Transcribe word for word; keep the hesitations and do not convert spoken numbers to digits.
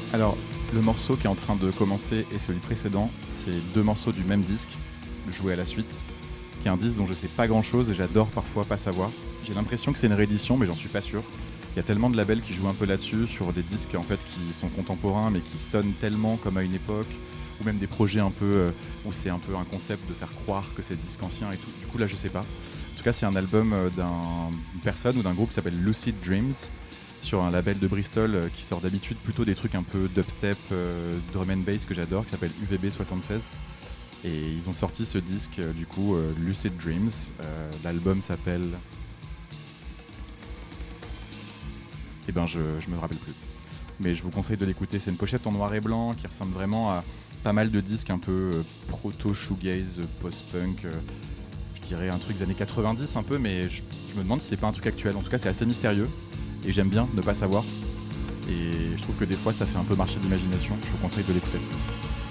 Alors, le morceau qui est en train de commencer et celui précédent, c'est deux morceaux du même disque, joués à la suite, qui est un disque dont je sais pas grand chose et j'adore parfois pas savoir. J'ai l'impression que c'est une réédition, mais j'en suis pas sûr. Il y a tellement de labels qui jouent un peu là-dessus, sur des disques en fait qui sont contemporains mais qui sonnent tellement comme à une époque, ou même des projets un peu euh, où c'est un peu un concept de faire croire que c'est des disques anciens et tout. Du coup là je sais pas. En tout cas c'est un album euh, d'un- d'une personne ou d'un groupe qui s'appelle Lucid Dreams, sur un label de Bristol euh, qui sort d'habitude plutôt des trucs un peu dubstep, euh, drum and bass que j'adore, qui s'appelle U V B soixante-seize. Et ils ont sorti ce disque euh, du coup euh, Lucid Dreams. Euh, l'album s'appelle... Eh ben je, je me rappelle plus. Mais je vous conseille de l'écouter. C'est une pochette en noir et blanc qui ressemble vraiment à pas mal de disques un peu euh, proto-shoegaze, euh, post-punk. euh, je dirais un truc des années quatre-vingt-dix un peu, mais je, je me demande si c'est pas un truc actuel. En tout cas, c'est assez mystérieux et j'aime bien ne pas savoir. Et je trouve que des fois, ça fait un peu marcher l'imagination. Je vous conseille de l'écouter.